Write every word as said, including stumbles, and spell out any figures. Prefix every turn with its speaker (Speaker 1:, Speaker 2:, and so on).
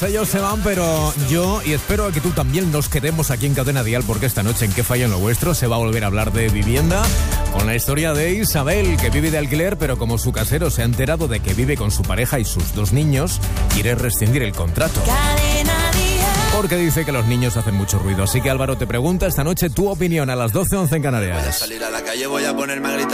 Speaker 1: todos ellos se van, pero yo, y espero que tú también, nos quedemos aquí en Cadena Dial, porque esta noche en ¿Qué falla en lo vuestro? Se va a volver a hablar de vivienda, con la historia de Isabel, que vive de alquiler, pero como su casero se ha enterado de que vive con su pareja y sus dos niños, quiere rescindir el contrato. Porque dice que los niños hacen mucho ruido. Así que Álvaro te pregunta esta noche tu opinión a las doce once en Canarias.
Speaker 2: Voy a salir a la calle, voy a ponerme a gritar.